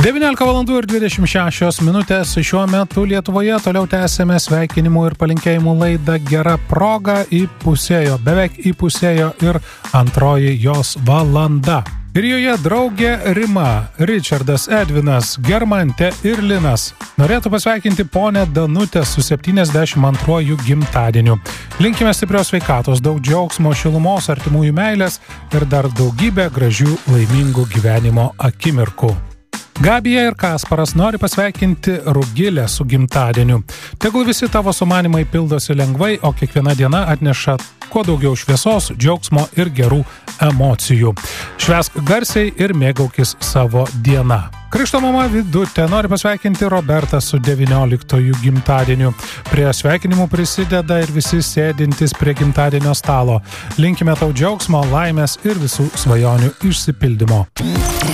19:26 šiuo metu Lietuvoje toliau tęsėme sveikinimų ir palinkėjimų laidą Gera proga, beveik įpusėjo ir antroji jos valanda. Ir joje draugė Rima, Ričardas, Edvinas, Germantė ir Linas norėtų pasveikinti ponę Danutę su 72 gimtadieniu. Linkime stiprios sveikatos, daug džiaugsmo, šilumos, artimųjų meilės ir dar daugybę gražių, laimingų gyvenimo akimirkų. Gabija ir Kasparas nori pasveikinti Rugilę su gimtadieniu. Tegul visi tavo sumanimai pildosi lengvai, o kiekviena diena atneša kuo daugiau šviesos, džiaugsmo ir gerų emocijų. Švęsk garsiai ir mėgaukis savo diena. Krikšto mama Vidutė nori pasveikinti Robertą su 19 gimtadieniu. Prie sveikinimų prisideda ir visi sėdintys prie gimtadienio stalo. Linkime tau džiaugsmo, laimės ir visų svajonių išsipildymo.